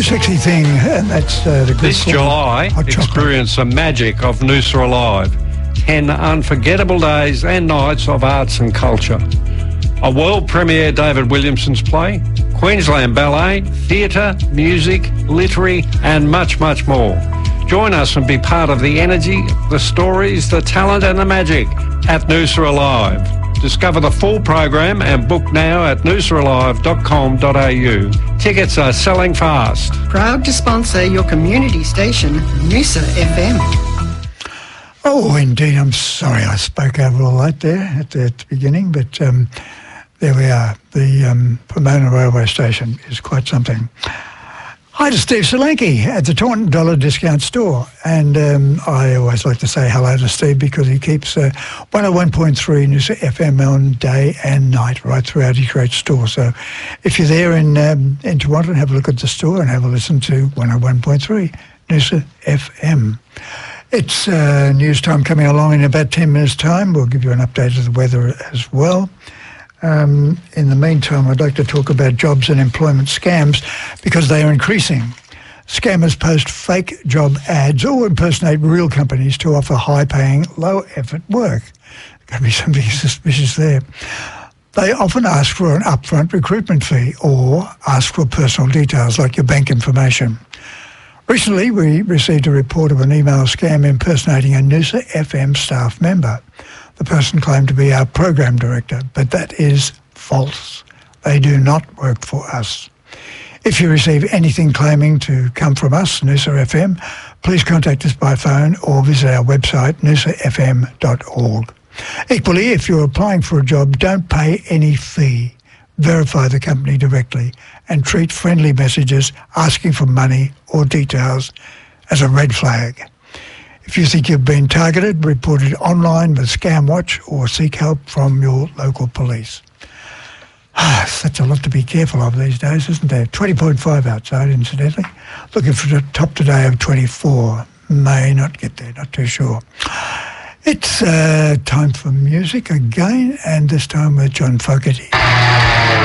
sexy thing, and that's the good This July, experience the magic of Noosa Alive. 10 unforgettable days and nights of arts and culture. A world premiere David Williamson's play, Queensland Ballet, theatre, music, literary and much, much more. Join us and be part of the energy, the stories, the talent and the magic at Noosa Alive. Discover the full program and book now at noosaalive.com.au. Tickets are selling fast. Proud to sponsor your community station, Noosa FM. Oh, indeed. I'm sorry I spoke over all that there at the beginning, but there we are. The Pomona Railway Station is quite something. Hi to Steve Solanke at the Taunton Dollar Discount Store. And I always like to say hello to Steve because he keeps 101.3 Noosa FM on day and night right throughout his great store. So if you're there in Toronto, have a look at the store and have a listen to 101.3 Noosa FM. It's news time coming along in about 10 minutes' time. We'll give you an update of the weather as well. In the meantime, I'd like to talk about jobs and employment scams because they are increasing. Scammers post fake job ads or impersonate real companies to offer high-paying, low-effort work. There's got to be something suspicious there. They often ask for an upfront recruitment fee or ask for personal details like your bank information. Recently, we received a report of an email scam impersonating a Noosa FM staff member. The person claimed to be our program director, but that is false. They do not work for us. If you receive anything claiming to come from us, Noosa FM, please contact us by phone or visit our website, noosafm.org. Equally, if you're applying for a job, don't pay any fee. Verify the company directly and treat friendly messages asking for money or details as a red flag. If you think you've been targeted, report it online with ScamWatch or seek help from your local police. Such a lot to be careful of these days, isn't there? 20.5 outside, incidentally. Looking for the top today of 24. May not get there, not too sure. It's time for music again, and this time with John Fogerty.